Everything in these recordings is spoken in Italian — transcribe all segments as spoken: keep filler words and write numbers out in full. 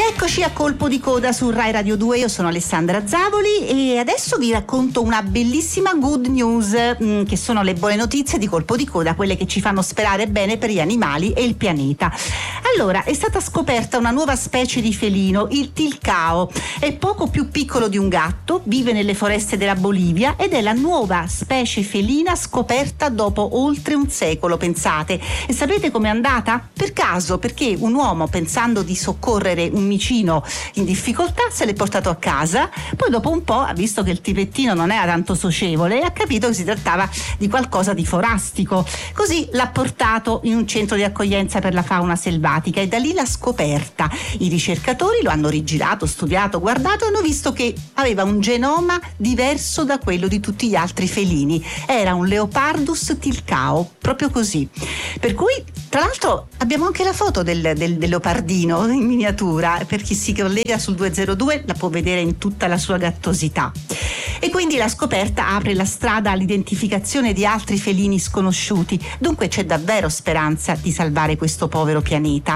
Eccoci a Colpo di Coda su Rai Radio due, io sono Alessandra Zavoli e adesso vi racconto una bellissima good news, mh, che sono le buone notizie di Colpo di Coda, quelle che ci fanno sperare bene per gli animali e il pianeta. Allora, è stata scoperta una nuova specie di felino, il tilcao. È poco più piccolo di un gatto, vive nelle foreste della Bolivia ed è la nuova specie felina scoperta dopo oltre un secolo, pensate. E sapete com'è andata? Per caso, perché un uomo, pensando di soccorrere un micino in difficoltà, se l'è portato a casa, poi dopo un po' ha visto che il tipettino non era tanto socievole e ha capito che si trattava di qualcosa di forastico. Così l'ha portato in un centro di accoglienza per la fauna selvatica e da lì l'ha scoperta. I ricercatori lo hanno rigirato, studiato, guardato e hanno visto che aveva un genoma diverso da quello di tutti gli altri felini. Era un Leopardus tilcao, proprio così. Per cui, tra l'altro, abbiamo anche la foto del, del, del leopardino in miniatura. Per chi si collega sul duecentodue la può vedere in tutta la sua gattosità. E quindi la scoperta apre la strada all'identificazione di altri felini sconosciuti. Dunque c'è davvero speranza di salvare questo povero pianeta.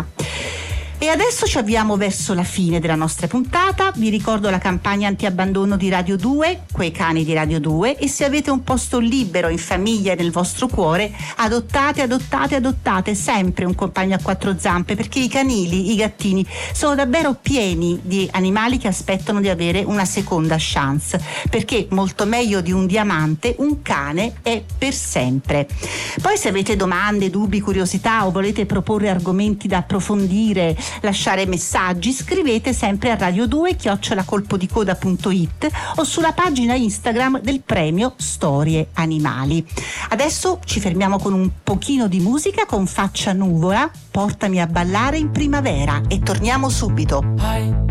E adesso ci avviamo verso la fine della nostra puntata. Vi ricordo la campagna antiabbandono di Radio due, Quei cani di Radio due, e se avete un posto libero in famiglia e nel vostro cuore, adottate, adottate, adottate sempre un compagno a quattro zampe, perché i canili, i gattini, sono davvero pieni di animali che aspettano di avere una seconda chance, perché molto meglio di un diamante, un cane è per sempre. Poi se avete domande, dubbi, curiosità o volete proporre argomenti da approfondire, lasciare messaggi, scrivete sempre a radio due chiocciola colpodicoda punto it o sulla pagina Instagram del premio Storie Animali. Adesso ci fermiamo con un pochino di musica con Faccia Nuvola, Portami a ballare in primavera, e torniamo subito. Hai